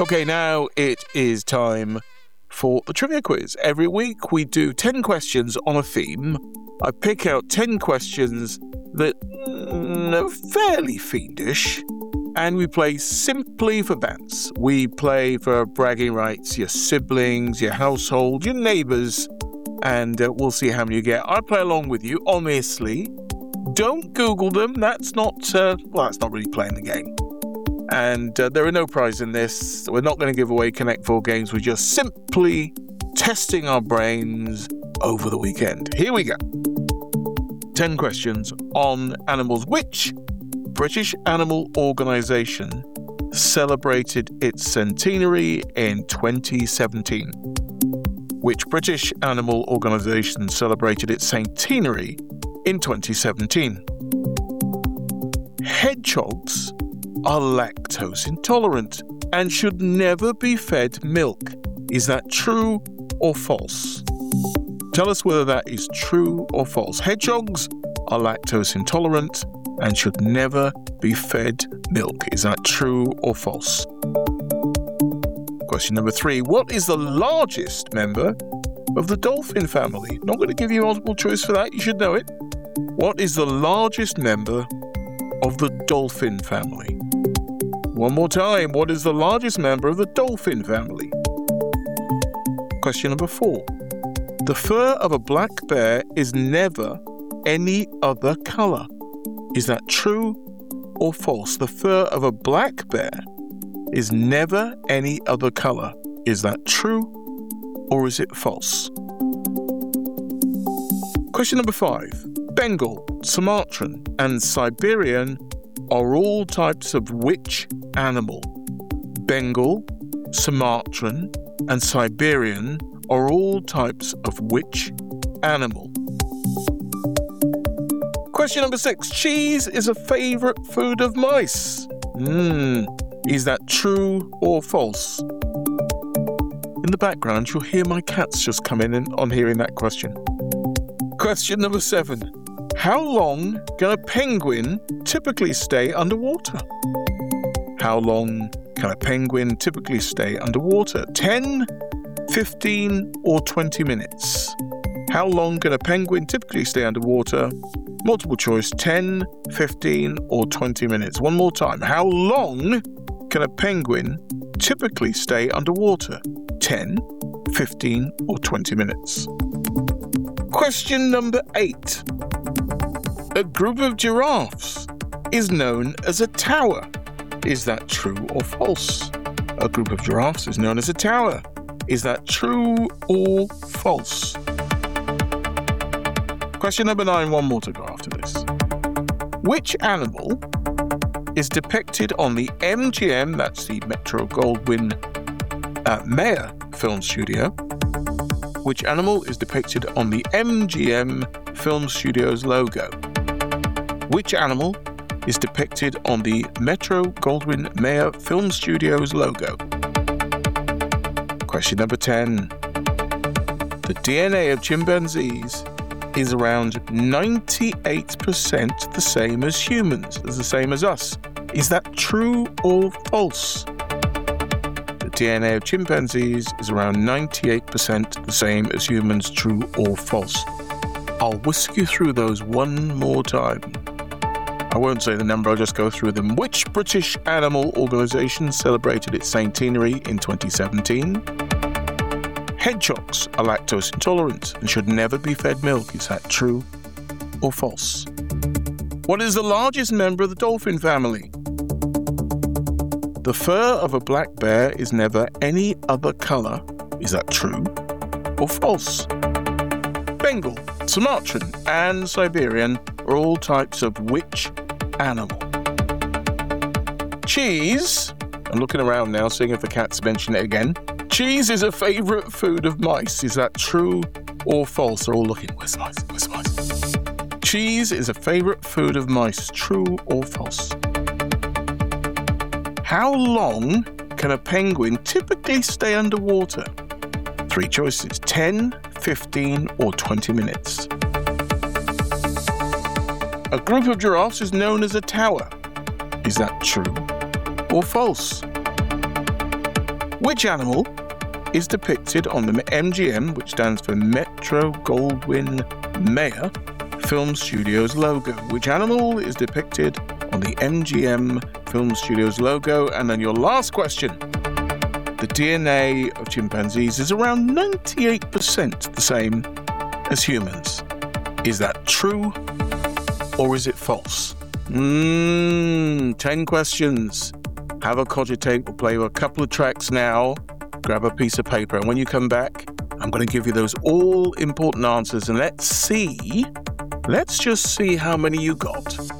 Okay, now it is time for the trivia quiz. Every week we do 10 questions on a theme. I pick out 10 questions that are fairly fiendish, and we play simply for bants. We play for bragging rights, your siblings, your household, your neighbours, and we'll see how many you get. I play along with you, honestly. Don't Google them. That's not really playing the game. And there are no prizes in this. We're not going to give away Connect 4 games. We're just simply testing our brains over the weekend. Here we go. 10 questions on animals. Which British animal organisation celebrated its centenary in 2017? Which British animal organisation celebrated its centenary in 2017? Hedgehogs are lactose intolerant and should never be fed milk. Is that true or false? Tell us whether that is true or false. Hedgehogs are lactose intolerant and should never be fed milk. Is that true or false? Question number 3. What is the largest member of the dolphin family? Not going to give you multiple choice for that. You should know it. What is the largest member of the dolphin family? One more time. What is the largest member of the dolphin family? Question number 4. The fur of a black bear is never any other colour. Is that true or false? The fur of a black bear is never any other colour. Is that true or is it false? Question number 5. Bengal, Sumatran and Siberian are all types of which animal? Bengal, Sumatran and Siberian are all types of which animal? Question number 6. Cheese is a favourite food of mice. Is that true or false? In the background, you'll hear my cats just come in on hearing that question. Question number 7. How long can a penguin typically stay underwater? How long can a penguin typically stay underwater? 10, 15 or 20 minutes? How long can a penguin typically stay underwater? Multiple choice, 10, 15 or 20 minutes. One more time. How long can a penguin typically stay underwater? 10, 15 or 20 minutes? Question number 8. A group of giraffes is known as a tower. Is that true or false? A group of giraffes is known as a tower. Is that true or false? Question number 9, one more to go after this. Which animal is depicted on the MGM, that's the Metro-Goldwyn-Mayer film studio? Which animal is depicted on the MGM Film Studios logo? Which animal is depicted on the Metro-Goldwyn-Mayer Film Studios logo? Question number 10. The DNA of chimpanzees is around 98% the same as humans, as the same as us. Is that true or false? The DNA of chimpanzees is around 98% the same as humans, true or false? I'll whisk you through those one more time. I won't say the number, I'll just go through them. Which British animal organisation celebrated its centenary in 2017? Hedgehogs are lactose intolerant and should never be fed milk. Is that true or false? What is the largest member of the dolphin family? The fur of a black bear is never any other colour. Is that true or false? Bengal, Sumatran and Siberian are all types of which animal? Cheese, I'm looking around now seeing if the cats mention it again. Cheese is a favourite food of mice. Is that true or false? They're all looking, where's mice? Where's mice? Cheese is a favourite food of mice. True or false? How long can a penguin typically stay underwater? 3 choices, 10, 15 or 20 minutes. A group of giraffes is known as a tower. Is that true or false? Which animal is depicted on the MGM, which stands for Metro-Goldwyn-Mayer, Film Studios logo? Which animal is depicted on the MGM Film Studios logo? And then your last question. The DNA of chimpanzees is around 98% the same as humans. Is that true or is it false? 10 questions. Have a cogitate. We'll play you a couple of tracks now. Grab a piece of paper. And when you come back, I'm going to give you those all-important answers. And let's just see how many you got.